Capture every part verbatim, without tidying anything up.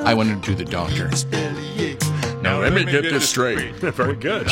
I wanted to do the doctor. Now let me get this straight. Very good.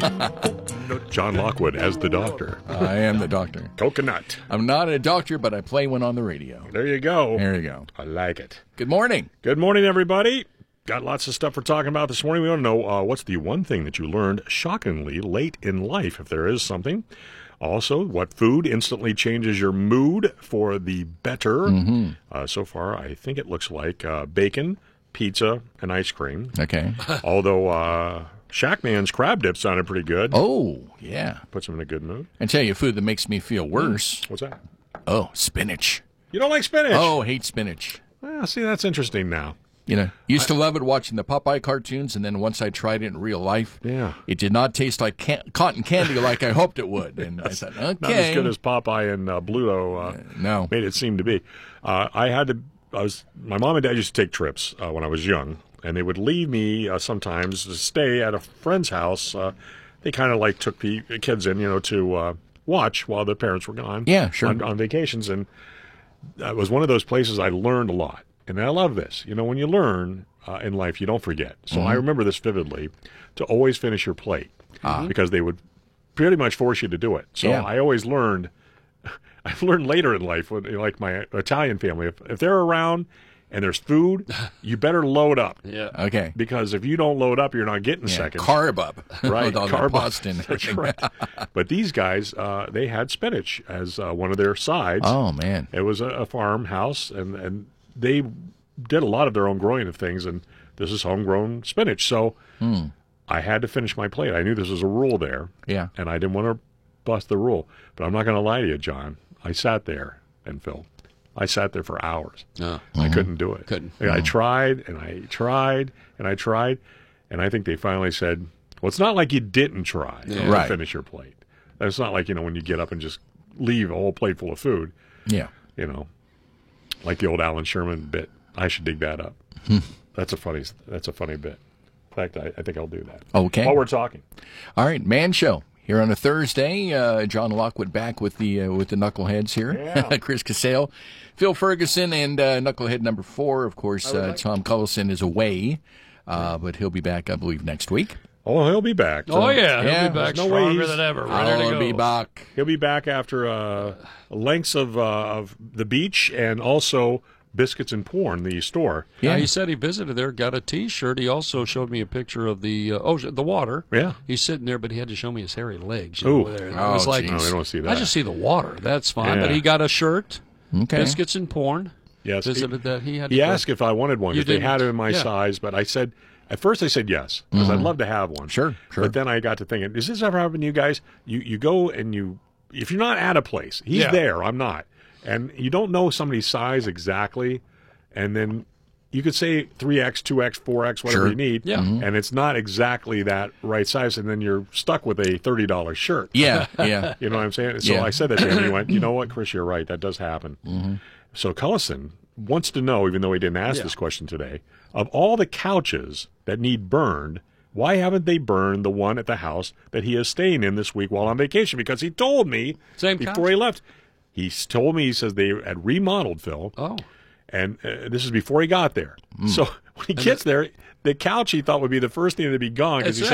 John Lockwood as the doctor. I am the doctor. Coconut. I'm not a doctor, but I play one on the radio. There you go. There you go. I like it. Good morning. Good morning, everybody. Got lots of stuff we're talking about this morning. We want to know uh, what's the one thing that you learned shockingly late in life, if there is something. Also, what food instantly changes your mood for the better. Mm-hmm. Uh, so far, I think it looks like uh, bacon, pizza, and ice cream. Okay. Although uh, Shackman's crab dip sounded pretty good. Oh, yeah. Puts him in a good mood. I tell you, food that makes me feel worse. What's that? Oh, spinach. You don't like spinach? Oh, hate spinach. Well, see, that's interesting now. You know, used to love it watching the Popeye cartoons, and then once I tried it in real life, yeah, it did not taste like can- cotton candy like I hoped it would. And I thought, okay. Not as good as Popeye and uh, Bluto uh, uh, no. made it seem to be. Uh, I had to, I was, my mom and dad used to take trips uh, when I was young, and they would leave me uh, sometimes to stay at a friend's house. Uh, they kind of like took the kids in, you know, to uh, watch while their parents were gone. Yeah, sure. On, on vacations, and that was one of those places I learned a lot. And I love this. You know, when you learn uh, in life, you don't forget. So mm-hmm. I remember this vividly, to always finish your plate uh-huh. because they would pretty much force you to do it. So yeah. I always learned, I've learned later in life, when, like my Italian family, if, if they're around and there's food, you better load up. Yeah. Okay. Because if you don't load up, you're not getting yeah, seconds. Carb up. Right. With all carb the pasta and That's right. But these guys, uh, they had spinach as uh, one of their sides. Oh, man. It was a, a farmhouse, and, and they did a lot of their own growing of things, and this is homegrown spinach. So hmm. I had to finish my plate. I knew this was a rule there, yeah, and I didn't want to bust the rule. But I'm not going to lie to you, John. I sat there, and Phil, I sat there for hours. Oh. I Mm-hmm. couldn't do it. Couldn't. And I tried, and I tried, and I tried, and I think they finally said, well, it's not like you didn't try Yeah. to Right. finish your plate. It's not like, you know, when you get up and just leave a whole plate full of food. Yeah. You know, like the old Alan Sherman bit. I should dig that up. That's a funny. That's a funny bit. In fact, I, I think I'll do that. Okay. While we're talking. All right, Man Show here on a Thursday. Uh, John Lockwood back with the uh, with the knuckleheads here. Yeah. Chris Casale, Phil Ferguson, and uh, knucklehead number four. Of course, uh, Tom Cullison is away, uh, but he'll be back, I believe, next week. Oh, he'll be back. Oh yeah, he'll Yeah. be back There's no way stronger he's- than ever. Ready to I'll go. be back. He'll be back after uh, lengths of uh, of the beach and also Biscuits and Porn, the store. Yeah, Yeah. he said he visited there, got a T-shirt. He also showed me a picture of the uh, ocean, the water. Yeah. He's sitting there, but he had to show me his hairy legs. You Ooh. know, over there. And Oh, I was like, geez. No, we don't see that. I just see the water. That's fine. Yeah. But he got a shirt, Okay. Biscuits and Porn. Yes. He, Visited that. He had. To he go- asked if I wanted one You because they had didn't. it in my Yeah. size, but I said at first I said yes because I'd love to have one. Sure, sure. But then I got to thinking, does this ever happen to you guys? You you go and you if you're not at a place, he's Yeah. there, I'm not, and you don't know somebody's size exactly, and then you could say three X, two X, four X, whatever Sure. you need, Yeah. and it's not exactly that right size, and then you're stuck with a thirty dollar shirt. Yeah, yeah. You know what I'm saying? So Yeah. I said that to him, and he went, you know what, Chris, you're right. That does happen. Mm-hmm. So Cullison wants to know, even though he didn't ask Yeah. this question today, of all the couches that need burned, why haven't they burned the one at the house that he is staying in this week while on vacation? Because he told me Same before couch? he left. He told me, he says they had remodeled, Phil, Oh. and uh, this is before he got there. So when he gets there, the couch he thought would be the first thing to be gone because he It's said